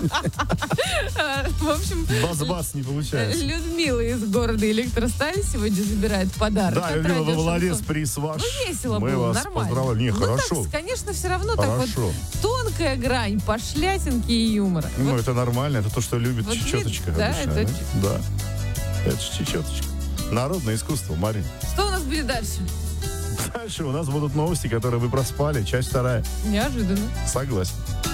В общем, Бас-бас не получается. Людмила из города Электросталь сегодня забирает подарок. Да, Людмила, вы молодец, приз ваш. Ну, весело Мы было, вас нормально. поздравляем. Не, ну, хорошо. Так, конечно, все равно так вот Хорошо. тонкая грань пошлятинки и юмора. Ну, Вот это нормально, это то, что любит Вот чечеточка. видите, да, обычно, это да? Да. Это же чечеточка. Народное искусство, Марин. Что у нас будет дальше? Дальше у нас будут новости, которые вы проспали. Часть вторая. Неожиданно. Согласен.